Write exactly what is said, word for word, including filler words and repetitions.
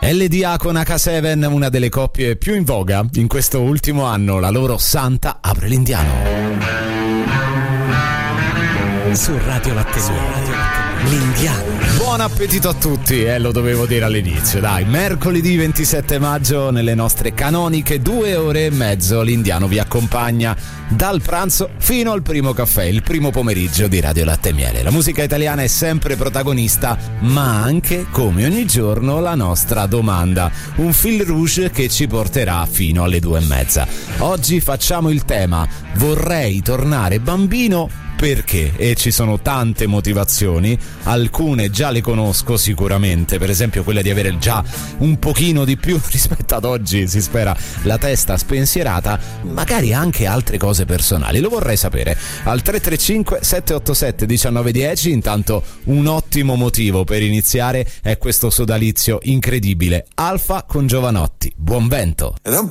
L D A con H sette, una delle coppie più in voga in questo ultimo anno. La loro Santa apre l'indiano. Su Radio Latte l'indiano. Buon appetito a tutti, eh, lo dovevo dire all'inizio, dai. Mercoledì ventisette maggio, nelle nostre canoniche due ore e mezzo, l'indiano vi accompagna dal pranzo fino al primo caffè, il primo pomeriggio di Radio Latte e Miele. La musica italiana è sempre protagonista, ma anche, come ogni giorno, la nostra domanda. Un fil rouge che ci porterà fino alle due e mezza. Oggi facciamo il tema: vorrei tornare bambino. Perché? E ci sono tante motivazioni, alcune già le conosco sicuramente, per esempio quella di avere già un pochino di più rispetto ad oggi, si spera, la testa spensierata, magari anche altre cose personali, lo vorrei sapere. Al tre tre cinque sette otto sette uno nove uno zero, intanto un ottimo motivo per iniziare è questo sodalizio incredibile, Alfa con Giovanotti, buon vento.